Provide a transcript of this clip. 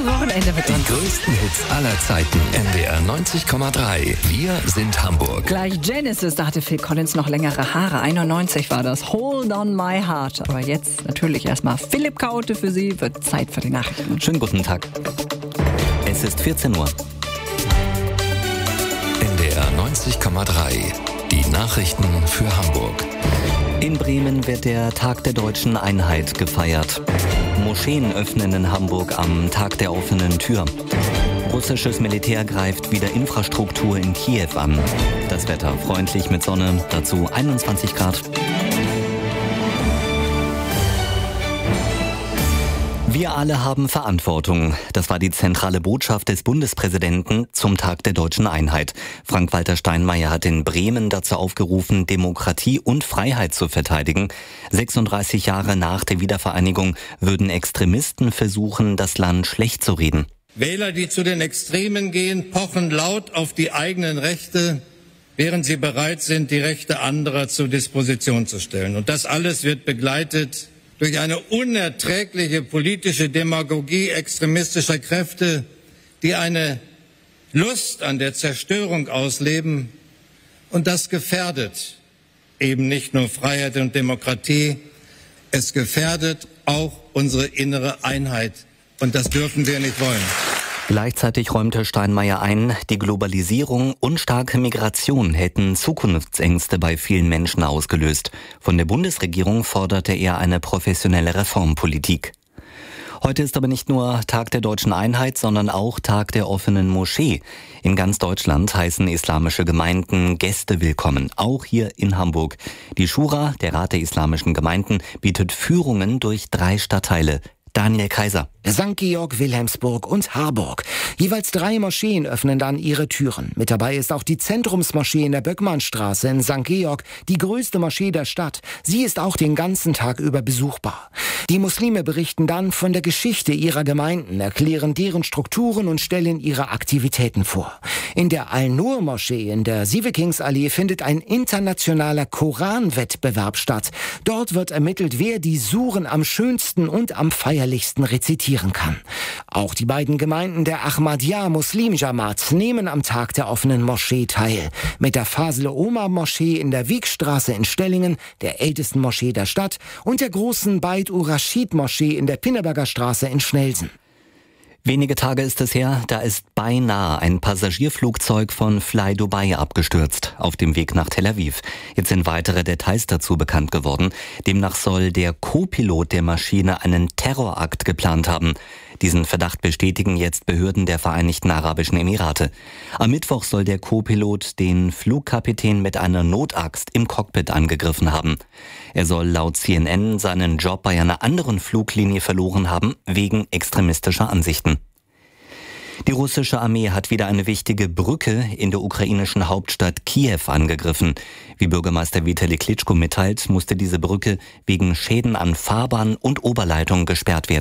Wochenende mit uns. Die größten Hits aller Zeiten. NDR 90,3. Wir sind Hamburg. Gleich Genesis, da hatte Phil Collins noch längere Haare. 91 war das. Hold on my heart. Aber jetzt natürlich erstmal Philipp Kaute für Sie. Wird Zeit für die Nachrichten. Schönen guten Tag. Es ist 14 Uhr. NDR 90,3. Die Nachrichten für Hamburg. In Bremen wird der Tag der deutschen Einheit gefeiert. Moscheen öffnen in Hamburg am Tag der offenen Tür. Russisches Militär greift wieder Infrastruktur in Kiew an. Das Wetter freundlich mit Sonne, dazu 21 Grad. Wir alle haben Verantwortung. Das war die zentrale Botschaft des Bundespräsidenten zum Tag der deutschen Einheit. Frank-Walter Steinmeier hat in Bremen dazu aufgerufen, Demokratie und Freiheit zu verteidigen. 36 Jahre nach der Wiedervereinigung würden Extremisten versuchen, das Land schlecht zu reden. Wähler, die zu den Extremen gehen, pochen laut auf die eigenen Rechte, während sie bereit sind, die Rechte anderer zur Disposition zu stellen. Und das alles wird begleitet durch eine unerträgliche politische Demagogie extremistischer Kräfte, die eine Lust an der Zerstörung ausleben. Und das gefährdet eben nicht nur Freiheit und Demokratie, es gefährdet auch unsere innere Einheit. Und das dürfen wir nicht wollen. Gleichzeitig räumte Steinmeier ein, die Globalisierung und starke Migration hätten Zukunftsängste bei vielen Menschen ausgelöst. Von der Bundesregierung forderte er eine professionelle Reformpolitik. Heute ist aber nicht nur Tag der deutschen Einheit, sondern auch Tag der offenen Moschee. In ganz Deutschland heißen islamische Gemeinden Gäste willkommen, auch hier in Hamburg. Die Schura, der Rat der islamischen Gemeinden, bietet Führungen durch 3 Stadtteile. Daniel Kaiser. St. Georg, Wilhelmsburg und Harburg. Jeweils 3 Moscheen öffnen dann ihre Türen. Mit dabei ist auch die Zentrumsmoschee in der Böckmannstraße in St. Georg, die größte Moschee der Stadt. Sie ist auch den ganzen Tag über besuchbar. Die Muslime berichten dann von der Geschichte ihrer Gemeinden, erklären deren Strukturen und stellen ihre Aktivitäten vor. In der Al-Nur-Moschee in der Sievekingsallee findet ein internationaler Koranwettbewerb statt. Dort wird ermittelt, wer die Suren am schönsten und am feierlichsten rezitieren kann. Auch die beiden Gemeinden der Ahmadiyya Muslim Jamaat nehmen am Tag der offenen Moschee teil. Mit der Fasel Omar Moschee in der Wiegstraße in Stellingen, der ältesten Moschee der Stadt, und der großen Beit ur-Raschid Moschee in der Pinneberger Straße in Schnelsen. Wenige Tage ist es her, da ist beinahe ein Passagierflugzeug von Fly Dubai abgestürzt, auf dem Weg nach Tel Aviv. Jetzt sind weitere Details dazu bekannt geworden. Demnach soll der Co-Pilot der Maschine einen Terrorakt geplant haben. Diesen Verdacht bestätigen jetzt Behörden der Vereinigten Arabischen Emirate. Am Mittwoch soll der Co-Pilot den Flugkapitän mit einer Notaxt im Cockpit angegriffen haben. Er soll laut CNN seinen Job bei einer anderen Fluglinie verloren haben, wegen extremistischer Ansichten. Die russische Armee hat wieder eine wichtige Brücke in der ukrainischen Hauptstadt Kiew angegriffen. Wie Bürgermeister Vitali Klitschko mitteilt, musste diese Brücke wegen Schäden an Fahrbahn und Oberleitung gesperrt werden.